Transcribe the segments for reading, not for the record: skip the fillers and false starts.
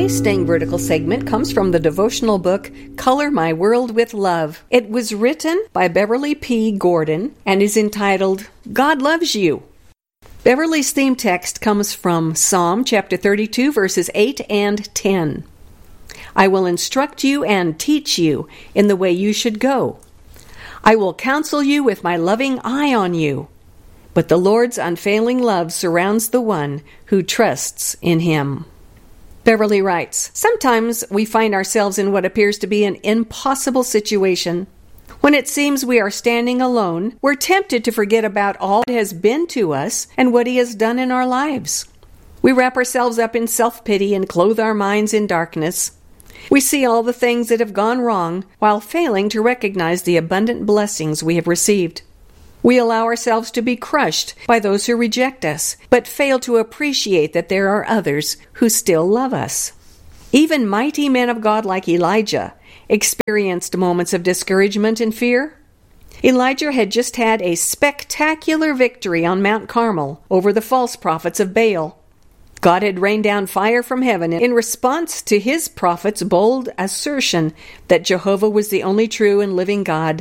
Today's Staying Vertical segment comes from the devotional book, Color My World with Love. It was written by Beverly P. Gordon and is entitled, God Loves You. Beverly's theme text comes from Psalm chapter 32, verses 8 and 10. I will instruct you and teach you in the way you should go. I will counsel you with my loving eye on you. But the Lord's unfailing love surrounds the one who trusts in him. Beverly writes, sometimes we find ourselves in what appears to be an impossible situation. When it seems we are standing alone, we're tempted to forget about all that has been to us and what he has done in our lives. We wrap ourselves up in self-pity and clothe our minds in darkness. We see all the things that have gone wrong while failing to recognize the abundant blessings we have received. We allow ourselves to be crushed by those who reject us, but fail to appreciate that there are others who still love us. Even mighty men of God like Elijah experienced moments of discouragement and fear. Elijah had just had a spectacular victory on Mount Carmel over the false prophets of Baal. God had rained down fire from heaven in response to his prophet's bold assertion that Jehovah was the only true and living God.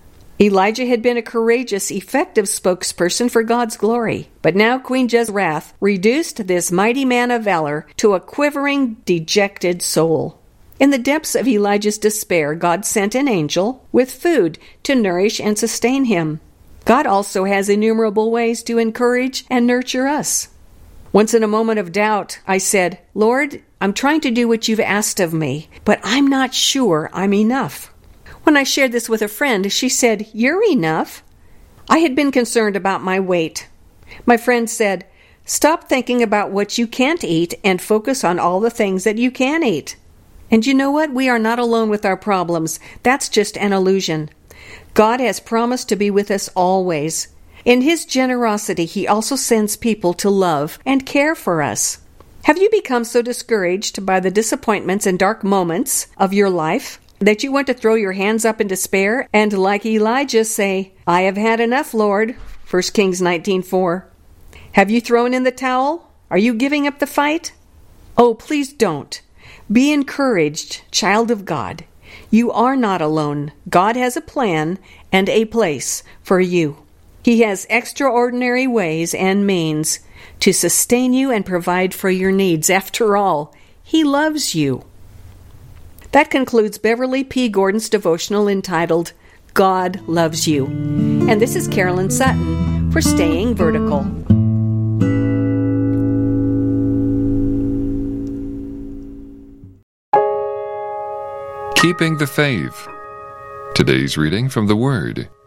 Elijah had been a courageous, effective spokesperson for God's glory, but now Queen Jezebel's wrath reduced this mighty man of valor to a quivering, dejected soul. In the depths of Elijah's despair, God sent an angel with food to nourish and sustain him. God also has innumerable ways to encourage and nurture us. Once in a moment of doubt, I said, Lord, I'm trying to do what you've asked of me, but I'm not sure I'm enough. When I shared this with a friend, she said, You're enough. I had been concerned about my weight. My friend said, Stop thinking about what you can't eat and focus on all the things that you can eat. And you know what? We are not alone with our problems. That's just an illusion. God has promised to be with us always. In his generosity, he also sends people to love and care for us. Have you become so discouraged by the disappointments and dark moments of your life that you want to throw your hands up in despair and, like Elijah, say, I have had enough, Lord, 1 Kings 19:4. Have you thrown in the towel? Are you giving up the fight? Oh, please don't. Be encouraged, child of God. You are not alone. God has a plan and a place for you. He has extraordinary ways and means to sustain you and provide for your needs. After all, he loves you. That concludes Beverly P. Gordon's devotional entitled, God Loves You. And this is Carolyn Sutton for Staying Vertical. Keeping the Faith. Today's reading from the Word.